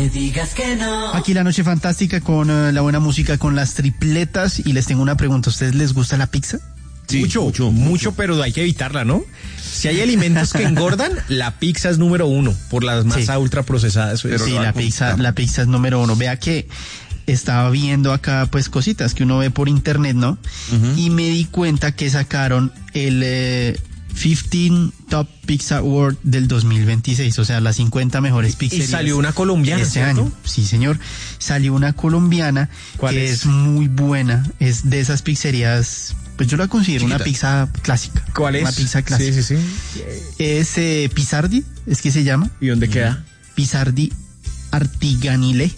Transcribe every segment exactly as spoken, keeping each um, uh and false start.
me digas que no. Aquí la noche fantástica con uh, la buena música, con las tripletas. Y les tengo una pregunta, ¿a ustedes les gusta la pizza? Sí, mucho, mucho, mucho, pero hay que evitarla, ¿no? Si hay alimentos que engordan, la pizza es número uno, por las masa sí. ultra procesadas. Pero sí, la pizza, la pizza es número uno. Vea que estaba viendo acá pues cositas que uno ve por internet, ¿no? Uh-huh. Y me di cuenta que sacaron el eh, quince Top Pizza Award del dos mil veintiséis, o sea, las cincuenta mejores pizzerías. Y salió una colombiana este ¿cierto? año. Sí, señor. Salió una colombiana que es? es muy buena. Es de esas pizzerías, pues yo la considero Chiquita. Una pizza clásica. ¿Cuál es? Una pizza clásica. Sí, sí, sí. Es eh, Pizzardi, es que se llama. ¿Y dónde queda? Pizzardi Artiganile.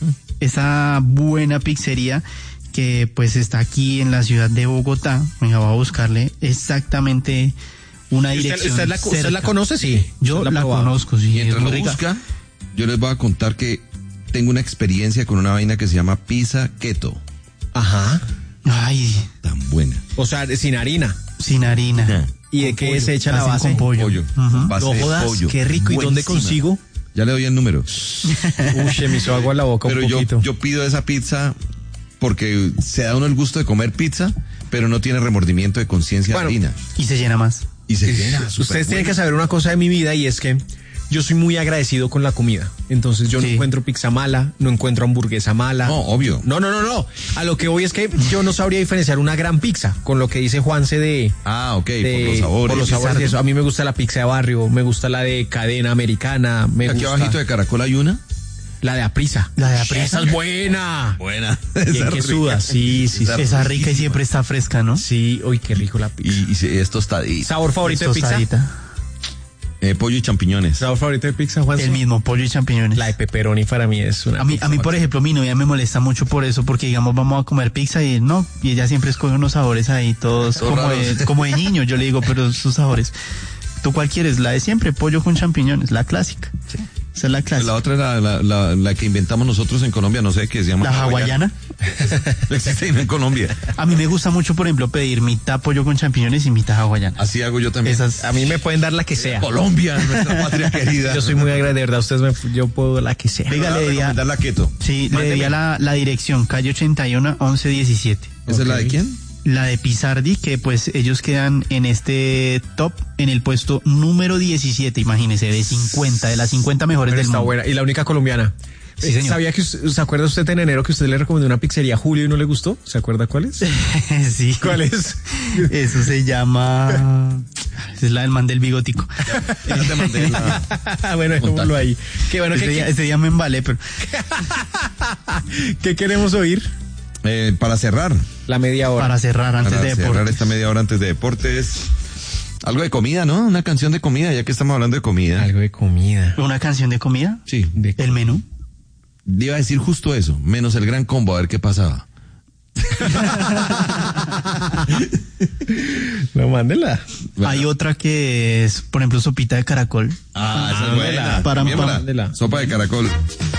Esa buena pizzería que pues está aquí en la ciudad de Bogotá. Venga, voy a buscarle exactamente una dirección. ¿Usted, usted, la, ¿Usted la conoce? Sí. Yo la, la conozco, sí. Mientras lo busca, yo les voy a contar que tengo una experiencia con una vaina que se llama pizza keto. Ajá. Ay. Tan buena. O sea, sin harina. Sin harina. Yeah. ¿Y de qué se echa la base? Con pollo. pollo. Uh-huh. Base no jodas, de pollo. Qué rico. ¿Y buenísima. ¿Dónde consigo? Ya le doy el número. Uy, se me hizo agua en la boca. Pero un poquito. yo, yo pido esa pizza porque se da uno el gusto de comer pizza, pero no tiene remordimiento de conciencia bueno, de harina. Y se llena más. Y se es, llena. Ustedes tienen que saber una cosa de mi vida y es que yo soy muy agradecido con la comida. Entonces yo sí. no encuentro pizza mala, no encuentro hamburguesa mala. No, obvio. No, no, no, no. A lo que voy es que yo no sabría diferenciar una gran pizza con lo que dice Juanse de... Ah, ok, de, por los sabores. Por los sabores y eso. A mí me gusta la pizza de barrio, me gusta la de cadena americana. Me Aquí gusta... abajito de Caracol hay una. La de Aprisa. La de Aprisa. Esa es buena. Buena. Bien que suda. Sí, sí, esa, sí. Esa rica y siempre está fresca, ¿no? Sí, uy, qué rico la pizza. Y, y es tostadita. ¿Sabor favorito es de pizza? Eh, pollo y champiñones. ¿Sabor favorito de pizza, Juan? El mismo, pollo y champiñones. La de pepperoni para mí es una A mí, a mí por ejemplo, mi novia me molesta mucho por eso, porque digamos, vamos a comer pizza y no, y ella siempre escoge unos sabores ahí, todos como de, como de niño. Yo le digo, pero esos sabores, ¿tú cuál quieres? La de siempre, pollo con champiñones, la clásica. Sí. Esa es la clásica. La otra era la, la, la que inventamos nosotros en Colombia, no sé qué se llama. ¿La hawaiana? No existe en Colombia. A mí me gusta mucho, por ejemplo, pedir mitad pollo con champiñones y mitad hawaiana. Así hago yo también. Esas, a mí me pueden dar la que sea. Colombia, nuestra patria querida. Yo soy muy agradecido, de verdad, ustedes me, yo puedo la que sea. Venga, le diría la keto. Sí, Mándeme. le diría la, la dirección, calle ochenta y uno, once diecisiete. ¿Esa okay. es la de quién? La de Pizzardi, que pues ellos quedan en este top, en el puesto número diecisiete, imagínese, de cincuenta, de las cincuenta mejores Pero del está mundo. Buena. Y la única colombiana. Sí, señor. ¿Sabía que se acuerda usted en enero que usted le recomendó una pizzería a Julio y no le gustó? ¿Se acuerda cuál es? Sí. ¿Cuál es? Eso se llama... Esa es la del man del bigotico. Ya, ya te mandé la... Bueno, dejémoslo ahí. Qué bueno este, que... día, este día me embalé, pero... ¿Qué queremos oír? Eh, para cerrar. La media hora. Para cerrar antes para de cerrar deportes. esta media hora antes de deportes. Algo de comida, ¿no? Una canción de comida, ya que estamos hablando de comida. Algo de comida. ¿Una canción de comida? Sí. De... ¿El menú? Iba a decir justo eso, menos el gran combo, a ver qué pasaba. No, mándela. Bueno. Hay otra que es, por ejemplo, sopita de caracol. Ah, esa es buena. Para, para, para, Sopa de caracol.